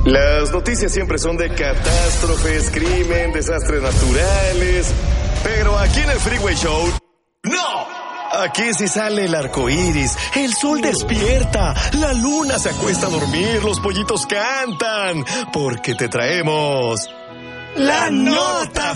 Las noticias siempre son de catástrofes, crimen, desastres naturales. Pero aquí en el Freeway Show, ¡no! Aquí sí sale el arco iris, el sol despierta, la luna se acuesta a dormir, los pollitos cantan, porque te traemos la nota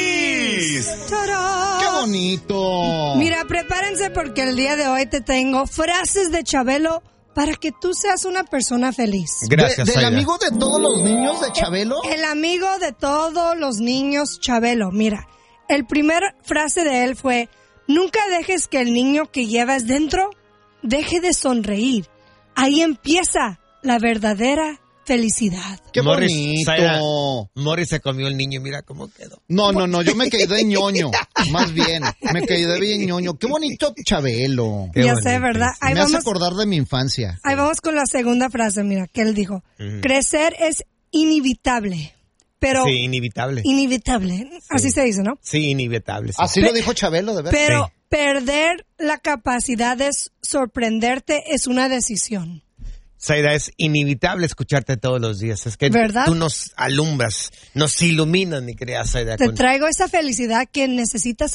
feliz. ¡Tarán! ¡Qué bonito! Mira, prepárense porque el día de hoy te tengo frases de Chabelo para que tú seas una persona feliz. Gracias, ¿Del Aida. amigo de todos los niños de Chabelo? El amigo de todos los niños, Chabelo. Mira, el primer frase de él fue: nunca dejes que el niño que llevas dentro deje de sonreír. Ahí empieza la verdadera felicidad. ¡Qué Morris, bonito! Zaira, Morris se comió el niño, mira cómo quedó. No, yo me quedé ñoño. Más bien, me quedé bien ñoño. ¡Qué bonito Chabelo! Qué Ya bonito. sé, ¿verdad? Ahí Me hace vamos, acordar de mi infancia. ahí vamos con la segunda frase, mira, que él dijo. Crecer es inevitable, pero... Sí, inevitable. Inevitable, así se dice, ¿no? Sí, inevitable. Sí. Así lo dijo Chabelo, de verdad. Pero Sí. perder la capacidad de sorprenderte es una decisión. Zaida, es inevitable escucharte todos los días. Es que ¿Verdad? tú nos alumbras, nos iluminas, mi querida Zaida. Te traigo esa felicidad que necesitas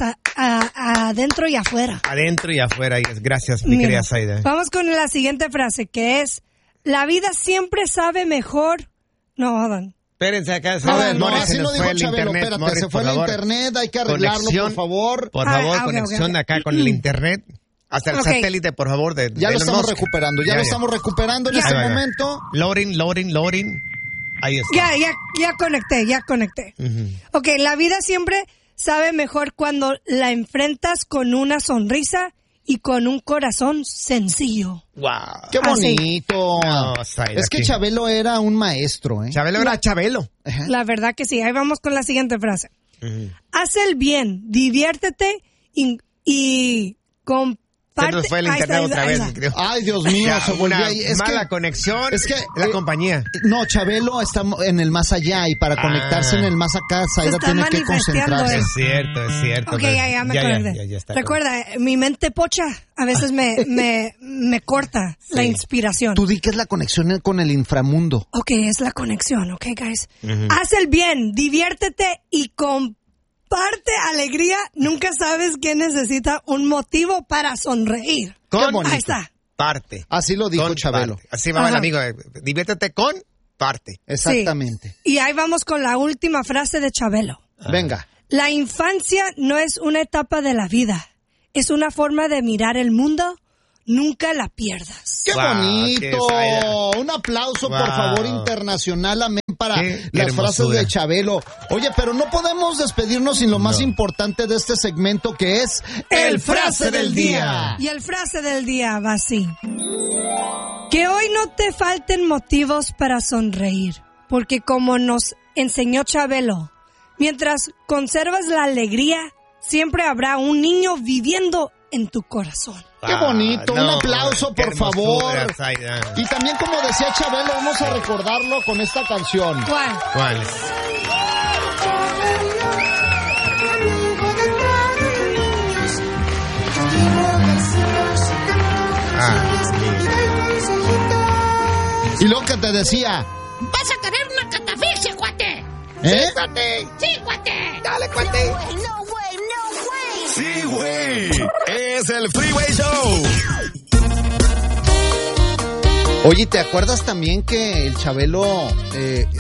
adentro y afuera. Adentro y afuera. Gracias, mi Mira, querida Zaida. vamos con la siguiente frase, que es: la vida siempre sabe mejor. No, Adán. Espérense acá. A Zaida, ver, no, Morris, se así lo nos dijo fue el Chabelo. internet. Espérate, Morris, se fue por el favor. internet, hay que arreglarlo, Conexión, por favor. Por A ver, favor, ok, conexión ok. acá con el internet. Hasta el Ok. satélite, por favor. Ya lo Elon estamos Musk. recuperando, ya lo estamos recuperando en Ya. este Ahí va, momento. Loading. Ahí está. Ya conecté. Ujú. Ok, la vida siempre sabe mejor cuando la enfrentas con una sonrisa y con un corazón sencillo. Wow. ¡Qué Así. bonito! No, Zaida, Es que aquí. Chabelo era un maestro, ¿eh? Chabelo era Chabelo. Ajá. La verdad que sí. Ahí vamos con la siguiente frase. Ujú. Haz el bien, diviértete y comparte. Se nos fue el Ahí internet está, otra ahí vez, está. creo. Ay, Dios mío, Ya, se volvió una ahí. mala conexión. es que, la compañía. No, Chabelo está en el más allá y para conectarse en el más acá, Zaida está tiene que manifestando concentrarse. Es cierto. Ok, ya me conecté. Ya está. Recuerda, mi mente pocha a veces me corta la inspiración. Tú di que es la conexión con el inframundo. Ok, es la conexión, ok, guys. Haz el bien, diviértete y comparte alegría. Nunca sabes quién necesita un motivo para sonreír. Qué bonito. Ahí está. Parte. Así lo dijo Con Chabelo. parte. Así va el Ajá. amigo. Diviértete con parte. Exactamente. Sí. Y ahí vamos con la última frase de Chabelo. Venga. La infancia no es una etapa de la vida, es una forma de mirar el mundo. Nunca la pierdas. ¡Qué Wow, bonito! qué Zaida. Un aplauso, por Wow. favor, internacional, amén, para Qué las frases hermosura. de Chabelo. Oye, pero no podemos despedirnos sin lo más importante de este segmento, que es el frase del día. Y el frase del día va así: que hoy no te falten motivos para sonreír, porque como nos enseñó Chabelo, mientras conservas la alegría, siempre habrá un niño viviendo en tu corazón. ¡Qué bonito! Un No, aplauso, qué por favor. hermosura, Zaida. Y también, como decía Chabelo, vamos a recordarlo con esta canción. ¿Cuál? ¿Cuál es? Y lo que te decía, ¡Vas a tener una catafixia, cuate! ¿eh? ¡Sí, cuate! Dale, cuate. Sí, güey. Es el Freeway Show. Oye, ¿te acuerdas también que el Chabelo